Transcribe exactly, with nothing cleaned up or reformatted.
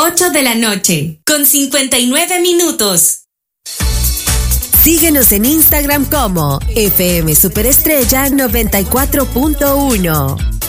ocho de la noche, con cincuenta y nueve minutos. Síguenos en Instagram como F M Superestrella noventa y cuatro punto uno.